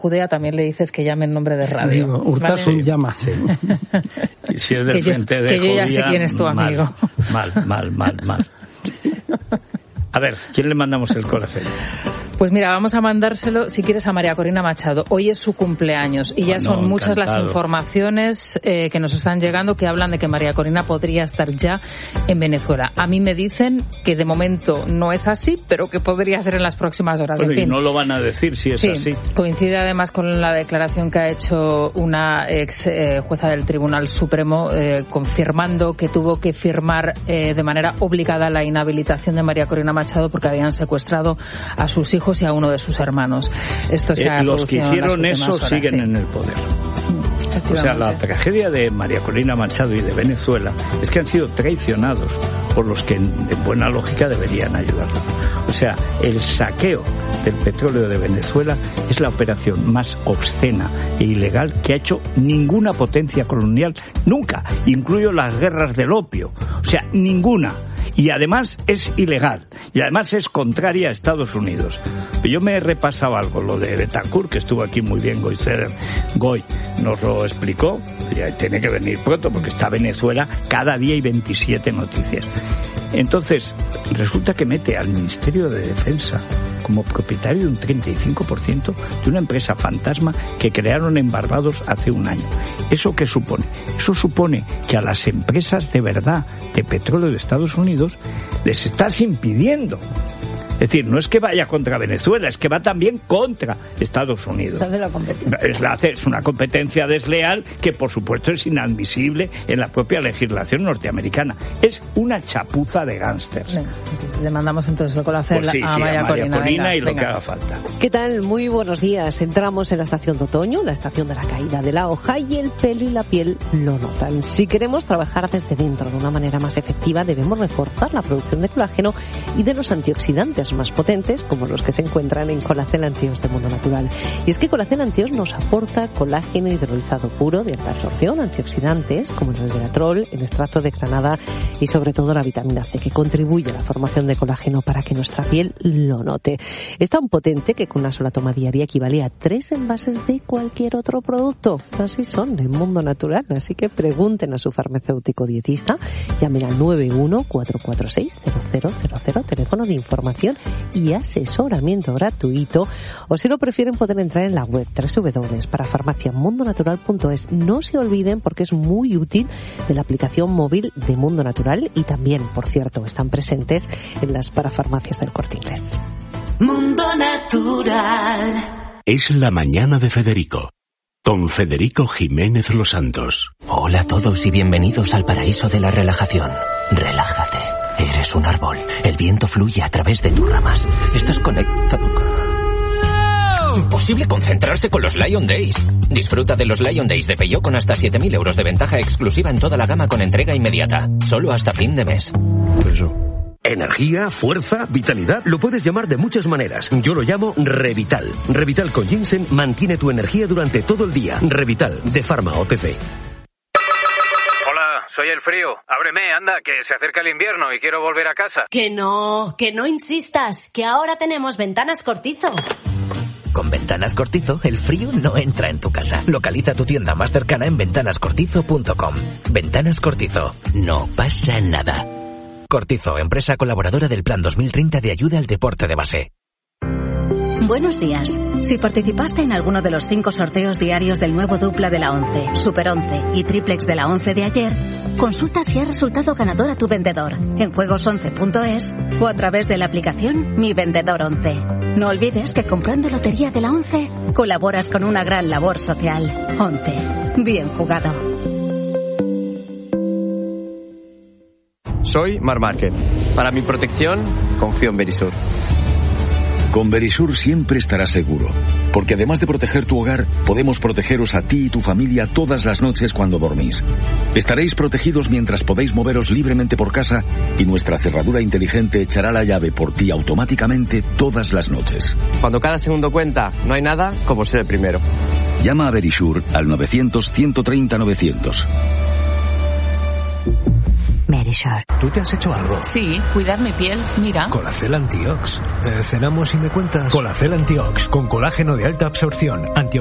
Judea también le dices que llame en nombre de radio. Digo, Urtasun, ¿vale? Llama. Sí. Y si es del frente de que yo ya Judía, sé quién es tu amigo. Mal. A ver, ¿quién le mandamos el corazón? Pues mira, vamos a mandárselo, si quieres, a María Corina Machado. Hoy es su cumpleaños y ya son muchas las informaciones que nos están llegando que hablan de que María Corina podría estar ya en Venezuela. A mí me dicen que de momento no es así, pero que podría ser en las próximas horas. Bueno, en fin, y no lo van a decir si es así. Coincide además con la declaración que ha hecho una ex jueza del Tribunal Supremo confirmando que tuvo que firmar de manera obligada la inhabilitación de María Corina Machado porque habían secuestrado a sus hijos y a uno de sus hermanos. Esto se ha los que hicieron eso horas, siguen en el poder. O sea, la tragedia de María Corina Machado y de Venezuela es que han sido traicionados por los que en buena lógica deberían ayudarlos. O sea, el saqueo del petróleo de Venezuela es la operación más obscena e ilegal que ha hecho ninguna potencia colonial nunca, incluyo las guerras del opio. O sea, ninguna. Y además es ilegal. Y además es contraria a Estados Unidos. Yo me he repasado algo, lo de Betancourt, que estuvo aquí muy bien Goy nos lo explicó. Ya tiene que venir pronto porque está Venezuela, cada día hay 27 noticias. Entonces, resulta que mete al Ministerio de Defensa como propietario de un 35% de una empresa fantasma que crearon en Barbados hace un año. ¿Eso qué supone? Eso supone que a las empresas de verdad de petróleo de Estados Unidos les estás impidiendo. Es decir, no es que vaya contra Venezuela, es que va también contra Estados Unidos. Se hace la competencia. Es una competencia desleal que, por supuesto, es inadmisible en la propia legislación norteamericana. Es una chapuza de gángsters. Le mandamos entonces el corazón a María Corina y lo que haga falta. ¿Qué tal? Muy buenos días. Entramos en la estación de otoño, la estación de la caída de la hoja, y el pelo y la piel lo notan. Si queremos trabajar desde dentro de una manera más efectiva, debemos reforzar la producción de colágeno y de los antioxidantes más potentes, como los que se encuentran en Colacel Antios de Mundo Natural. Y es que Colacel Antios nos aporta colágeno hidrolizado puro de alta absorción, antioxidantes como el resveratrol, el extracto de granada y sobre todo la vitamina C, que contribuye a la formación de colágeno para que nuestra piel lo note. Es tan potente que con una sola toma diaria equivale a 3 envases de cualquier otro producto. Así son en Mundo Natural, así que pregunten a su farmacéutico dietista, llamen al 91-446-0000, teléfono de información y asesoramiento gratuito, o si lo prefieren pueden entrar en la web www.parafarmaciamundonatural.es. No se olviden, porque es muy útil, de la aplicación móvil de Mundo Natural, y también, por cierto, están presentes en las parafarmacias del Corte Inglés. Mundo Natural. Es la mañana de Federico, con Federico Jiménez Los Santos. Hola a todos y bienvenidos al paraíso de la relajación. Relájate. Eres un árbol. El viento fluye a través de tus ramas. Estás conectado. Imposible concentrarse con los Lion Days. Disfruta de los Lion Days de Peugeot con hasta 7.000 euros de ventaja exclusiva en toda la gama con entrega inmediata. Solo hasta fin de mes. Eso. Energía, fuerza, vitalidad, lo puedes llamar de muchas maneras. Yo lo llamo Revital. Revital con ginseng mantiene tu energía durante todo el día. Revital, de Pharma OTC. Soy el frío. Ábreme, anda, que se acerca el invierno y quiero volver a casa. Que no insistas, que ahora tenemos Ventanas Cortizo. Con Ventanas Cortizo, el frío no entra en tu casa. Localiza tu tienda más cercana en ventanascortizo.com. Ventanas Cortizo. No pasa nada. Cortizo, empresa colaboradora del Plan 2030 de ayuda al deporte de base. Buenos días. Si participaste en alguno de los 5 sorteos diarios del nuevo dupla de la 11, Super 11 y triplex de la 11 de ayer, consulta si ha resultado ganador a tu vendedor en juegos11.es o a través de la aplicación Mi Vendedor 11. No olvides que comprando Lotería de la 11 colaboras con una gran labor social. 11. Bien jugado. Soy Mar Márquez. Para mi protección, confío en Verisur. Con Verisur siempre estarás seguro, porque además de proteger tu hogar, podemos protegeros a ti y tu familia todas las noches cuando dormís. Estaréis protegidos mientras podéis moveros libremente por casa y nuestra cerradura inteligente echará la llave por ti automáticamente todas las noches. Cuando cada segundo cuenta, no hay nada como ser el primero. Llama a Verisur al 900 130 900. Verisure. ¿Tú te has hecho algo? Sí, cuidar mi piel. Mira. Colacel Antiox. Cenamos y me cuentas. Colacel Antiox, con colágeno de alta absorción,